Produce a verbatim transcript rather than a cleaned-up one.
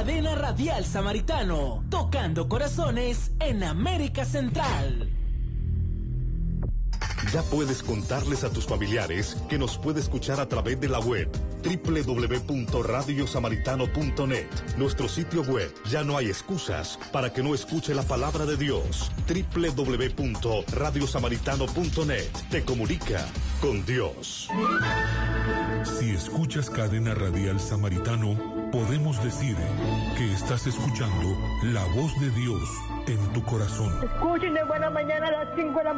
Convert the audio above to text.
Cadena Radial Samaritano, tocando corazones en América Central. Ya puedes contarles a tus familiares que nos puede escuchar a través de la web doble u doble u doble u punto radio samaritano punto net. Nuestro sitio web, ya no hay excusas para que no escuche la palabra de Dios. doble u doble u doble u punto radio samaritano punto net. Te comunica con Dios. Si escuchas Cadena Radial Samaritano, podemos decir que estás escuchando la voz de Dios en tu corazón. Escuchen de buena mañana a las cinco de la